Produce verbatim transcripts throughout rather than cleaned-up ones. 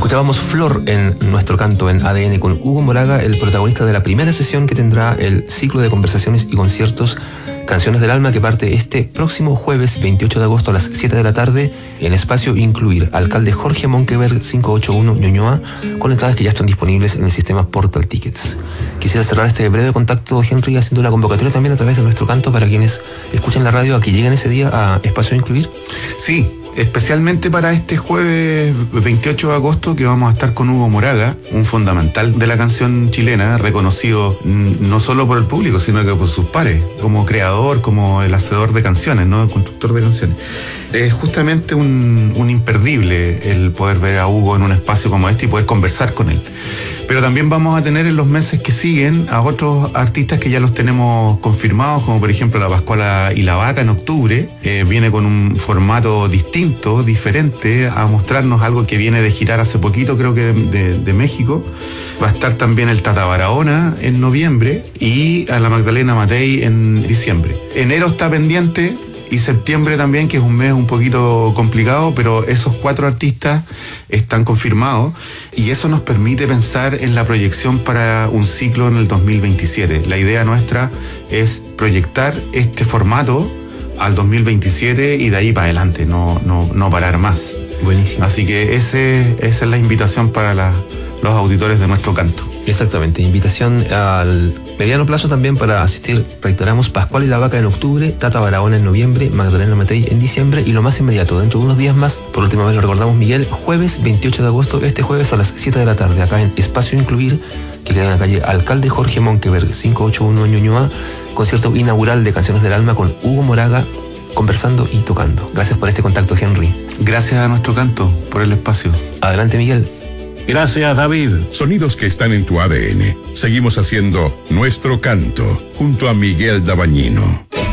Escuchábamos Flor en nuestro canto en A D N con Hugo Moraga, el protagonista de la primera sesión que tendrá el ciclo de conversaciones y conciertos Canciones del Alma, que parte este próximo jueves veintiocho de agosto a las siete de la tarde en Espacio Incluir, alcalde Jorge Monkeberg quinientos ochenta y uno Ñuñoa, con entradas que ya están disponibles en el sistema Portal Tickets. Quisiera cerrar este breve contacto, Henry, haciendo una convocatoria también a través de nuestro canto para quienes escuchan la radio a que lleguen ese día a Espacio Incluir. Sí, especialmente para este jueves veintiocho de agosto, que vamos a estar con Hugo Moraga, un fundamental de la canción chilena, reconocido no solo por el público, sino que por sus pares, como creador, como el hacedor de canciones, ¿no? El constructor de canciones. Es justamente un, un imperdible el poder ver a Hugo en un espacio como este y poder conversar con él. Pero también vamos a tener en los meses que siguen a otros artistas que ya los tenemos confirmados, como por ejemplo la Pascuala y la Vaca en octubre. Eh, viene con un formato distinto, diferente, a mostrarnos algo que viene de girar hace poquito, creo que de, de, de México. Va a estar también el Tata Barahona en noviembre y a la Magdalena Matei en diciembre. Enero está pendiente. Y septiembre también, que es un mes un poquito complicado, pero esos cuatro artistas están confirmados y eso nos permite pensar en la proyección para un ciclo en el dos mil veintisiete. La idea nuestra es proyectar este formato al dos mil veintisiete y de ahí para adelante, no, no, no parar más. Buenísimo. Así que ese, esa es la invitación para la, los auditores de nuestro canto. Exactamente, invitación al mediano plazo también para asistir, reiteramos, Pascual y la Vaca en octubre, Tata Barahona en noviembre, Magdalena Matei en diciembre y lo más inmediato, dentro de unos días más, por última vez lo recordamos, Miguel, jueves veintiocho de agosto, este jueves a las siete de la tarde, acá en Espacio Incluir, que queda en la calle Alcalde Jorge Monkeberg quinientos ochenta y uno Ñuñoa, concierto inaugural de Canciones del Alma con Hugo Moraga, conversando y tocando. Gracias por este contacto, Henry. Gracias a nuestro canto por el espacio. Adelante, Miguel. Gracias, David. Sonidos que están en tu A D N. Seguimos haciendo nuestro canto junto a Miguel Dabañino.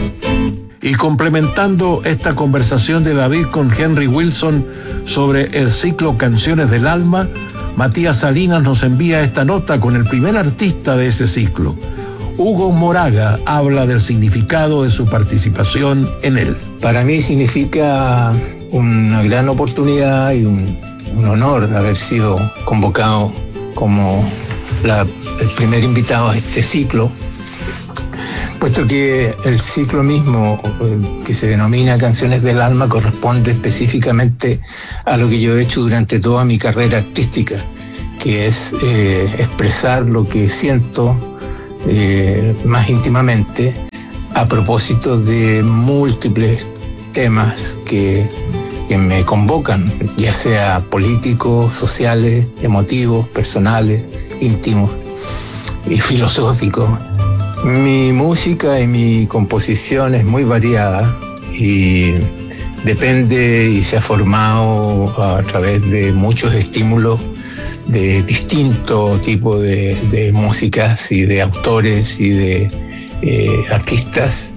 Y complementando esta conversación de David con Henry Wilson sobre el ciclo Canciones del Alma, Matías Salinas nos envía esta nota con el primer artista de ese ciclo. Hugo Moraga habla del significado de su participación en él. Para mí significa una gran oportunidad y un un honor de haber sido convocado como la, el primer invitado a este ciclo, puesto que el ciclo mismo, que se denomina Canciones del Alma, corresponde específicamente a lo que yo he hecho durante toda mi carrera artística, que es eh, expresar lo que siento eh, más íntimamente a propósito de múltiples temas que que me convocan, ya sea políticos, sociales, emotivos, personales, íntimos y filosóficos. Mi música y mi composición es muy variada y depende y se ha formado a través de muchos estímulos de distinto tipo de, de músicas y de autores y de eh, artistas.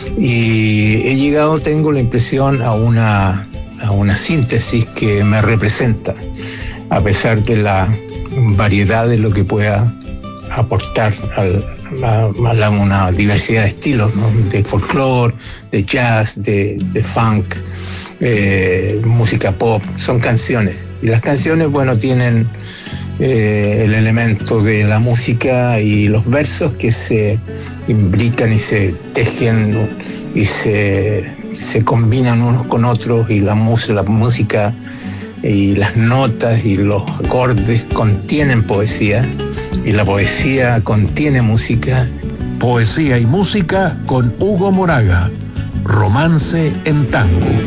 Y he llegado, tengo la impresión, a una a una síntesis que me representa, a pesar de la variedad de lo que pueda aportar al, a, a una diversidad de estilos, ¿no? De folclore, de jazz, de, de funk, eh, música pop, son canciones. Y las canciones, bueno, tienen eh, el elemento de la música y los versos que se imbrican y se tejen y se, se combinan unos con otros, y la, mus- la música y las notas y los acordes contienen poesía, y la poesía contiene música. Poesía y música con Hugo Moraga. Romance en tango.